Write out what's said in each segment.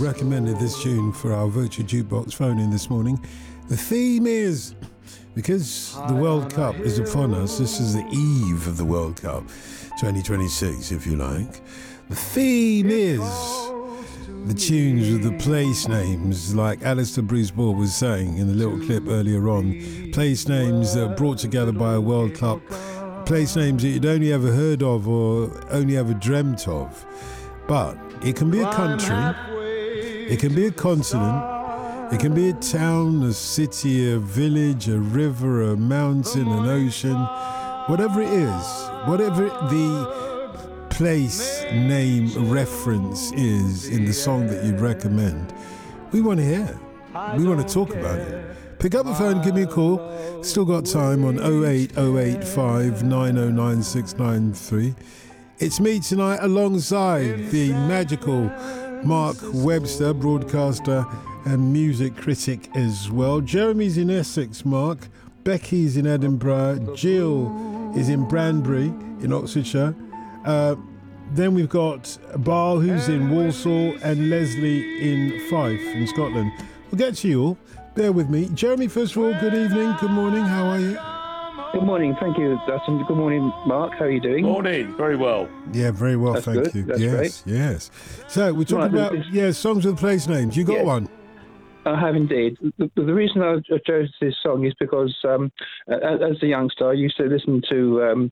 recommended this tune for our virtual jukebox phone in this morning. The theme is, because the World Cup is upon us, this is the eve of the World Cup, 2026 if you like. The theme is the tunes of the place names, like Alistair Bruce Ball was saying in the little clip earlier on. Place names that are brought together by a World Cup. Place names that you'd only ever heard of or only ever dreamt of. But it can be a country, it can be a continent, it can be a town, a city, a village, a river, a mountain, an ocean, whatever it is, whatever the place name reference is in the song that you'd recommend, we want to hear it. We want to talk about it. Pick up the phone, give me a call. Still got time on 08085 909 693. It's me tonight alongside the magical Mark Webster, broadcaster and music critic as well. Jeremy's in Essex, Mark. Becky's in Edinburgh. Jill is in Branbury in Oxfordshire. Then we've got Barl, who's in Walsall, and Leslie in Fife in Scotland. We'll get to you all. Bear with me. Jeremy, first of all, good evening, good morning, how are you? Good morning, thank you, Dutton. Good morning, Mark, how are you doing? Morning, very well. Yeah, very well, That's thank good. you. That's yes, great. yes. So, we're talking about, songs with place names. You got one? I have indeed. The reason I chose this song is because as a youngster, I used to listen to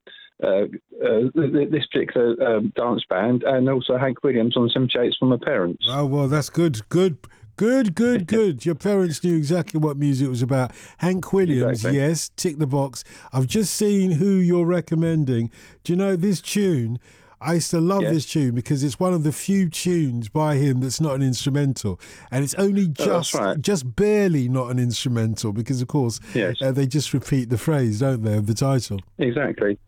this particular dance band and also Hank Williams on 78s from my parents. Oh, well, that's good. Your parents knew exactly what music was about. Hank Williams, Exactly. yes, tick the box. I've just seen who you're recommending. Do you know this tune? I used to love this tune because it's one of the few tunes by him that's not an instrumental. And it's only just barely not an instrumental because, of course, they just repeat the phrase, don't they, of the title. Exactly.